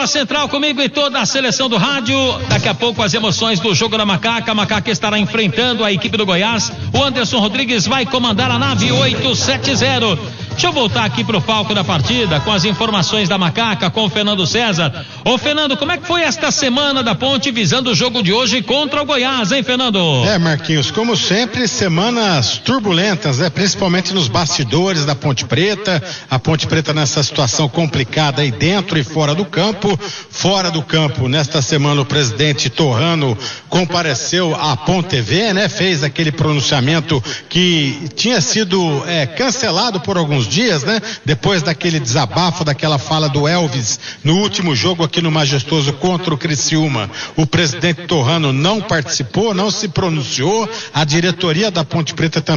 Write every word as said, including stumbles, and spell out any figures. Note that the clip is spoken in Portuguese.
bola central comigo e toda a seleção do rádio. Daqui a pouco as emoções do jogo da Macaca. A Macaca estará enfrentando a equipe do Goiás. O Anderson Rodrigues vai comandar a nave oito sete zero. Deixa eu voltar aqui pro palco da partida com as informações da Macaca com o Fernando César. Ô Fernando, como é que foi esta semana da Ponte visando o jogo de hoje contra o Goiás, hein, Fernando? É, Marquinhos, como sempre, semanas turbulentas, né? Principalmente nos bastidores da Ponte Preta. A Ponte Preta nessa situação complicada aí dentro e fora do campo. Fora do campo, nesta semana o presidente Torrano compareceu à Ponte T V, né? Fez aquele pronunciamento que tinha sido é, cancelado por alguns dias, né? Depois daquele desabafo, daquela fala do Elvis no último jogo aqui no Majestoso contra o Criciúma. O presidente Torrano não participou, não se pronunciou. A diretoria da Ponte Preta também